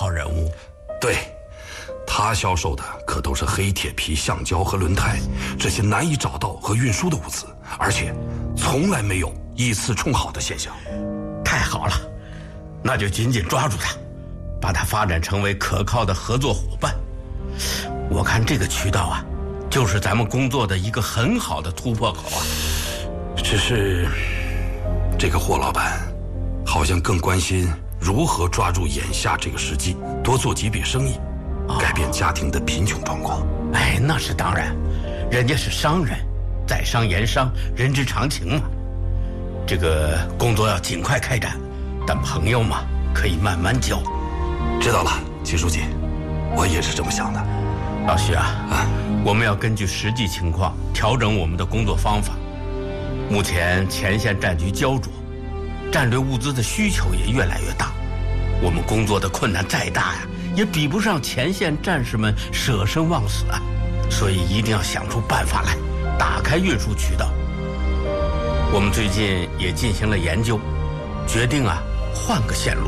号人物。 对，他销售的可都是黑铁皮、橡胶和轮胎这些难以找到和运输的物资，而且从来没有依次充好的现象。 太好了，那就紧紧抓住他，把他发展成为可靠的合作伙伴。我看这个渠道啊，就是咱们工作的一个很好的突破口啊。 只是这个霍老板好像更关心如何抓住眼下这个时机，多做几笔生意，改变家庭的贫穷状况。 哎，那是当然，人家是商人，在商言商，人之常情嘛。这个工作要尽快开展，但朋友嘛，可以慢慢交。 知道了，齐书记，我也是这么想的。 老徐啊，我们要根据实际情况调整我们的工作方法。目前前线战局焦灼，战略物资的需求也越来越大，我们工作的困难再大呀，也比不上前线战士们舍生忘死啊，所以一定要想出办法来，打开运输渠道。我们最近也进行了研究，决定换个线路。